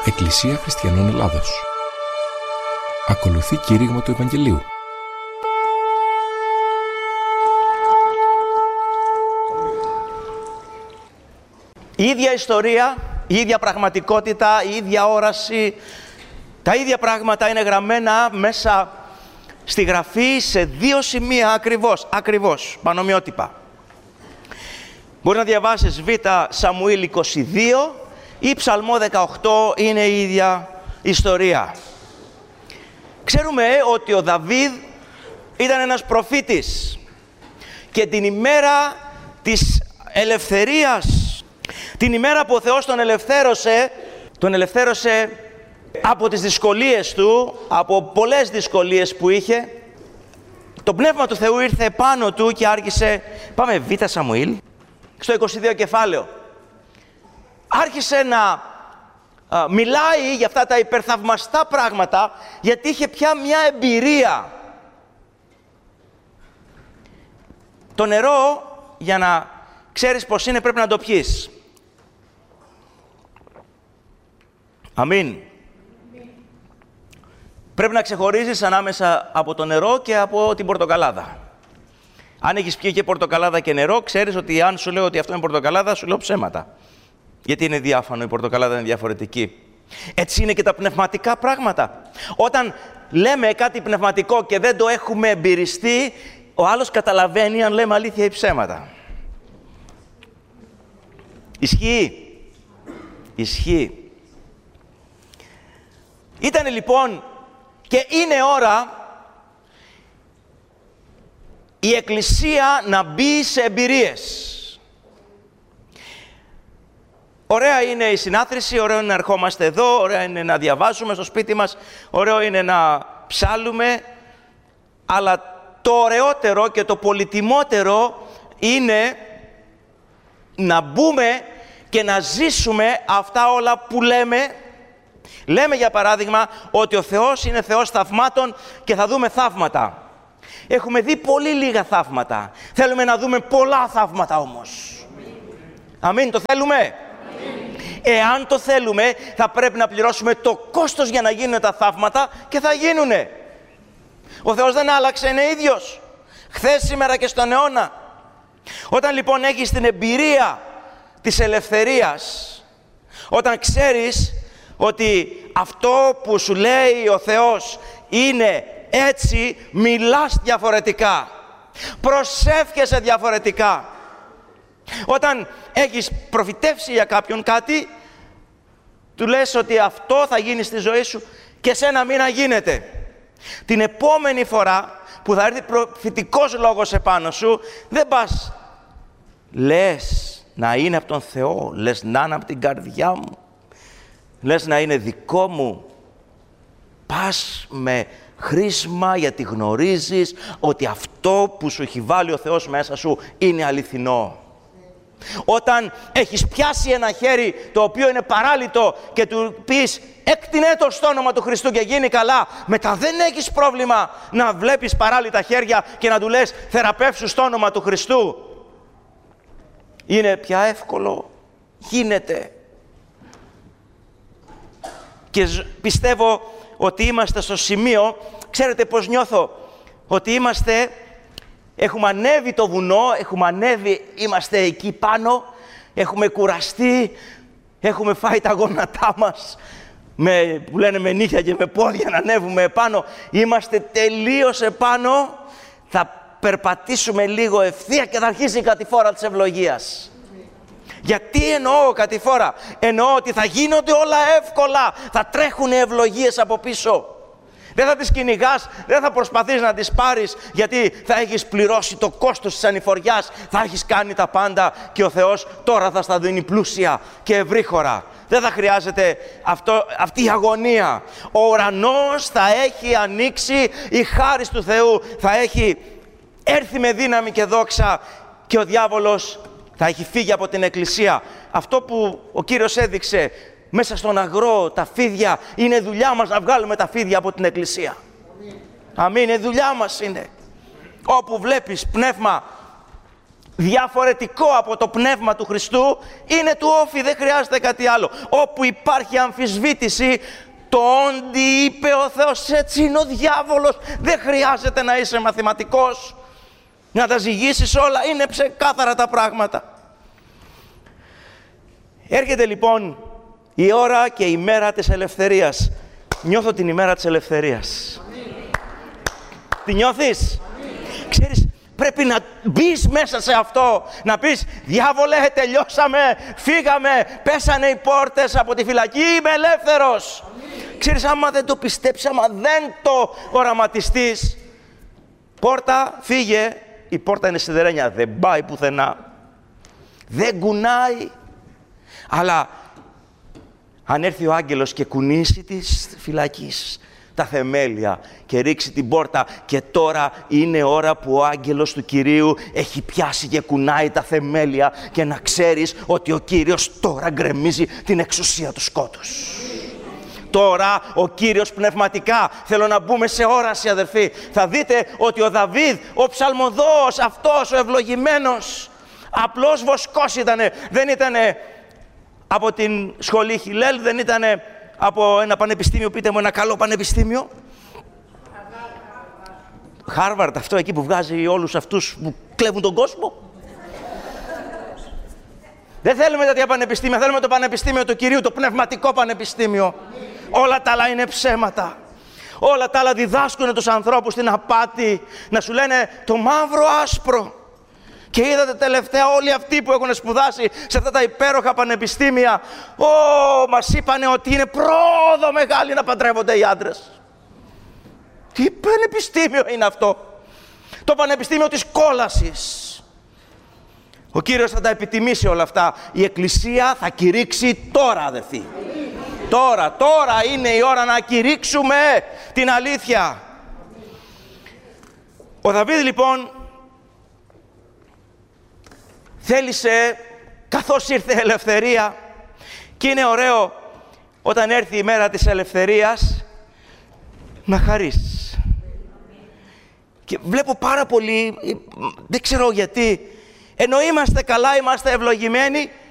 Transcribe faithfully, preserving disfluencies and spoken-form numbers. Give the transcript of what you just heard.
Εκκλησία Χριστιανών Ελλάδος. Ακολουθεί κήρυγμα του Ευαγγελίου. Η ίδια ιστορία, η ίδια πραγματικότητα, η ίδια όραση, τα ίδια πράγματα είναι γραμμένα μέσα στη Γραφή σε δύο σημεία ακριβώς, ακριβώς, πανομοιότυπα. Μπορεί να διαβάσεις Β Σαμουήλ είκοσι δύο ή Ψαλμό δεκαοκτώ, είναι η ίδια ιστορία. Ξέρουμε ότι ο Δαβίδ ήταν ένας προφήτης και την ημέρα της ελευθερίας, την ημέρα που ο Θεός τον ελευθέρωσε, τον ελευθέρωσε από τις δυσκολίες του, από πολλές δυσκολίες που είχε, το Πνεύμα του Θεού ήρθε πάνω του και άρχισε, πάμε Β Σαμουήλ, στο είκοσι δύο κεφάλαιο, άρχισε να α, μιλάει για αυτά τα υπερθαυμαστά πράγματα, γιατί είχε πια μια εμπειρία. Το νερό, για να ξέρεις πως είναι, πρέπει να το πιείς. Αμήν. Πρέπει να ξεχωρίζεις ανάμεσα από το νερό και από την πορτοκαλάδα. Αν έχεις πιει και πορτοκαλάδα και νερό, ξέρεις ότι αν σου λέω ότι αυτό είναι πορτοκαλάδα, σου λέω ψέματα. Γιατί είναι διάφανο, η πορτοκαλάδα είναι διαφορετική. Έτσι είναι και τα πνευματικά πράγματα. Όταν λέμε κάτι πνευματικό και δεν το έχουμε εμπειριστεί, ο άλλος καταλαβαίνει αν λέμε αλήθεια ή ψέματα. Ισχύει. Ισχύει. Ήτανε λοιπόν και είναι ώρα η Εκκλησία να μπει σε εμπειρίες. Ωραία είναι η συνάθρηση, ωραίο είναι να ερχόμαστε εδώ, ωραία είναι να διαβάζουμε στο σπίτι μας, ωραίο είναι να ψάλουμε, αλλά το ωραιότερο και το πολυτιμότερο είναι να μπούμε και να ζήσουμε αυτά όλα που λέμε. Λέμε για παράδειγμα ότι ο Θεός είναι Θεός θαυμάτων και θα δούμε θαύματα. Έχουμε δει πολύ λίγα θαύματα. Θέλουμε να δούμε πολλά θαύματα όμως. Αμήν, το θέλουμε. Αμήν. Εάν το θέλουμε, θα πρέπει να πληρώσουμε το κόστος για να γίνουν τα θαύματα και θα γίνουνε. Ο Θεός δεν άλλαξε, είναι ίδιος. Χθες, σήμερα και στον αιώνα. Όταν λοιπόν έχεις την εμπειρία της ελευθερίας, όταν ξέρεις ότι αυτό που σου λέει ο Θεός είναι έτσι, μιλάς διαφορετικά, προσεύχεσαι διαφορετικά. Όταν έχεις προφητεύσει για κάποιον κάτι, του λες ότι αυτό θα γίνει στη ζωή σου και σε ένα μήνα γίνεται. Την επόμενη φορά που θα έρθει προφητικός λόγος επάνω σου, δεν πας, λες να είναι από τον Θεό, λες να είναι από την καρδιά μου, λες να είναι δικό μου. Πας με χρήσμα, γιατί γνωρίζεις ότι αυτό που σου έχει βάλει ο Θεός μέσα σου είναι αληθινό. Όταν έχεις πιάσει ένα χέρι το οποίο είναι παράλυτο και του πεις έκτινέ το στο όνομα του Χριστού και γίνει καλά, μετά δεν έχεις πρόβλημα να βλέπεις παράλυτα χέρια και να του λες θεραπεύσου στο όνομα του Χριστού. Είναι πια εύκολο, γίνεται. Και πιστεύω ότι είμαστε στο σημείο, ξέρετε πώς νιώθω, ότι είμαστε, έχουμε ανέβει το βουνό, έχουμε ανέβει, είμαστε εκεί πάνω, έχουμε κουραστεί, έχουμε φάει τα γόνατά μας, με, που λένε με νύχια και με πόδια να ανέβουμε επάνω, είμαστε τελείως επάνω, θα περπατήσουμε λίγο ευθεία και θα αρχίσει η κατηφόρα της ευλογίας. Γιατί εννοώ κατηφόρα? Εννοώ ότι θα γίνονται όλα εύκολα, θα τρέχουν οι ευλογίες από πίσω. Δεν θα τις κυνηγάς, δεν θα προσπαθείς να τις πάρεις, γιατί θα έχεις πληρώσει το κόστος της ανηφοριάς, θα έχεις κάνει τα πάντα και ο Θεός τώρα θα στα δίνει πλούσια και ευρύχωρα. Δεν θα χρειάζεται αυτό, αυτή η αγωνία. Ο ουρανός θα έχει ανοίξει, η χάρις του Θεού θα έχει έρθει με δύναμη και δόξα και ο διάβολος θα έχει φύγει από την Εκκλησία. Αυτό που ο Κύριος έδειξε μέσα στον αγρό, τα φίδια, είναι δουλειά μας να βγάλουμε τα φίδια από την Εκκλησία. Αμήν, είναι δουλειά μας είναι. Όπου βλέπεις πνεύμα διαφορετικό από το πνεύμα του Χριστού, είναι του όφη, δεν χρειάζεται κάτι άλλο. Όπου υπάρχει αμφισβήτηση, το όντι είπε ο Θεός, έτσι είναι ο διάβολος, δεν χρειάζεται να είσαι μαθηματικός, να τα ζυγίσεις όλα, είναι ξεκάθαρα τα πράγματα. Έρχεται λοιπόν η ώρα και η μέρα της ελευθερίας. Νιώθω την ημέρα της ελευθερίας. Τη νιώθεις? Ξέρεις, πρέπει να μπεις μέσα σε αυτό, να πεις, διάβολε, τελειώσαμε, φύγαμε, πέσανε οι πόρτες από τη φυλακή, είμαι ελεύθερος. Ξέρεις, άμα δεν το πιστέψεις, άμα δεν το οραματιστείς, πόρτα, φύγε, η πόρτα είναι σιδερένια, δεν πάει πουθενά, δεν κουνάει. Αλλά αν έρθει ο άγγελος και κουνήσει της φυλακής τα θεμέλια και ρίξει την πόρτα, και τώρα είναι ώρα που ο άγγελος του Κυρίου έχει πιάσει και κουνάει τα θεμέλια, και να ξέρεις ότι ο Κύριος τώρα γκρεμίζει την εξουσία του σκότους. Τώρα ο Κύριος πνευματικά, θέλω να μπούμε σε όραση αδερφοί, θα δείτε ότι ο Δαβίδ, ο ψαλμοδός αυτός, ο ευλογημένος, απλός βοσκός ήτανε, δεν ήτανε από την σχολή Χιλέλ, δεν ήτανε από ένα πανεπιστήμιο, πείτε μου ένα καλό πανεπιστήμιο. Χάρβαρντ, αυτό εκεί που βγάζει όλους αυτούς που κλέβουν τον κόσμο. Δεν θέλουμε τέτοια πανεπιστήμια, θέλουμε το πανεπιστήμιο του Κυρίου, το πνευματικό πανεπιστήμιο. Όλα τα άλλα είναι ψέματα. Όλα τα άλλα διδάσκουν τους ανθρώπους την απάτη, να σου λένε το μαύρο άσπρο. Και είδατε τελευταία όλοι αυτοί που έχουν σπουδάσει σε αυτά τα υπέροχα πανεπιστήμια, Ω, μας είπανε ότι είναι πρόοδο μεγάλη να παντρεύονται οι άντρες. Τι πανεπιστήμιο είναι αυτό? Το πανεπιστήμιο της κόλασης. Ο Κύριος θα τα επιτιμήσει όλα αυτά. Η Εκκλησία θα κηρύξει τώρα, αδελφοί. Τώρα, τώρα είναι η ώρα να κηρύξουμε την αλήθεια. Ο Δαβίδ λοιπόν θέλησε, καθώς ήρθε η ελευθερία, και είναι ωραίο όταν έρθει η μέρα της ελευθερίας να χαρείς. Και βλέπω πάρα πολύ, δεν ξέρω γιατί, ενώ είμαστε καλά, είμαστε ευλογημένοι,